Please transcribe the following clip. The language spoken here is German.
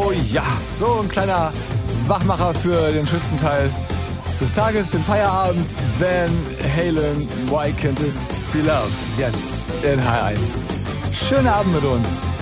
Oh ja, so ein kleiner Wachmacher für den schönsten Teil des Tages, den Feierabend. Van Halen, Why Can't This Be Love? Jetzt in H1. Schönen Abend mit uns.